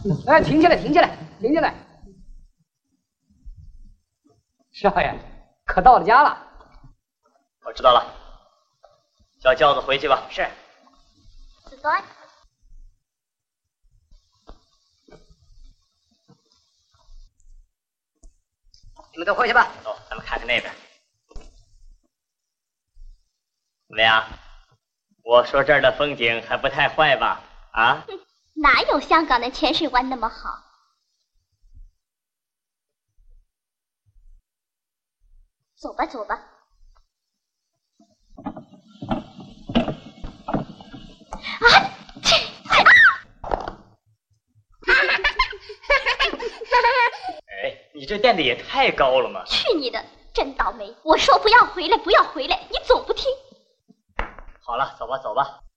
哎，停下来，停下来，停下来！少爷，可到了家了。 我知道了，叫轿子回去吧。 是。 子端。 你们都回去吧。 走，咱们看看那边。怎么样？我说这儿的风景还不太坏吧？啊？ 哪有香港的浅水湾那么好？走吧，走吧。啊！ 哎，你这垫的也太高了嘛！ 去你的！真倒霉！我说不要回来，不要回来，你总不听。 好了，走吧，走吧。